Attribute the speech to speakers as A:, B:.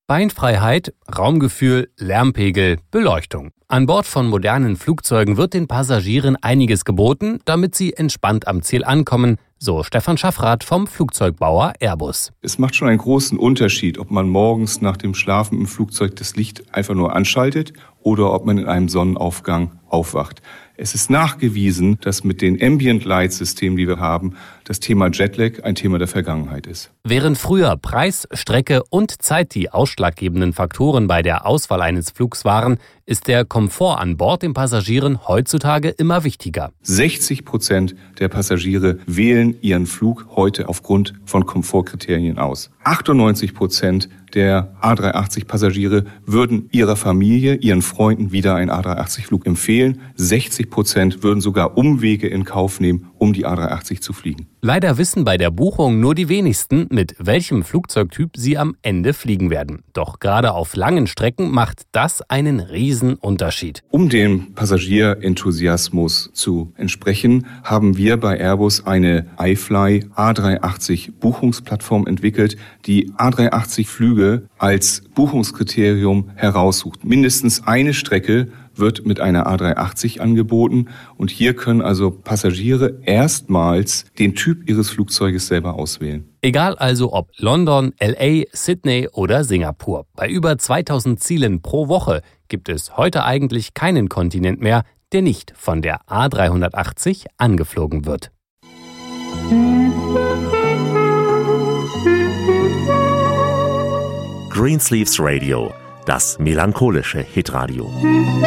A: Beinfreiheit, Raumgefühl, Lärmpegel, Beleuchtung. An Bord von modernen Flugzeugen wird den Passagieren einiges geboten, damit sie entspannt am Ziel ankommen, so Stefan Schaffrath vom Flugzeugbauer Airbus.
B: Es macht schon einen großen Unterschied, ob man morgens nach dem Schlafen im Flugzeug das Licht einfach nur anschaltet oder ob man in einem Sonnenaufgang aufwacht. Es ist nachgewiesen, dass mit den Ambient-Light-Systemen, die wir haben, das Thema Jetlag ein Thema der Vergangenheit ist.
A: Während früher Preis, Strecke und Zeit die ausschlaggebenden Faktoren bei der Auswahl eines Flugs waren, ist der Komfort an Bord den Passagieren heutzutage immer wichtiger.
B: 60% der Passagiere wählen ihren Flug heute aufgrund von Komfortkriterien aus. 98% der A380-Passagiere würden ihrer Familie, ihren Freunden wieder einen A380-Flug empfehlen. 60% würden sogar Umwege in Kauf nehmen, um die A380 zu fliegen.
A: Leider wissen bei der Buchung nur die wenigsten, mit welchem Flugzeugtyp sie am Ende fliegen werden. Doch gerade auf langen Strecken macht das einen riesen Unterschied.
B: Um dem Passagierenthusiasmus zu entsprechen, haben wir bei Airbus eine iFly A380 Buchungsplattform entwickelt, die A380-Flüge als Buchungskriterium heraussucht. Mindestens eine Strecke wird mit einer A380 angeboten und hier können also Passagiere erstmals den Typ ihres Flugzeuges selber auswählen.
A: Egal also ob London, LA, Sydney oder Singapur. Bei über 2000 Zielen pro Woche gibt es heute eigentlich keinen Kontinent mehr, der nicht von der A380 angeflogen wird.
C: Greensleeves Radio, das melancholische Hitradio.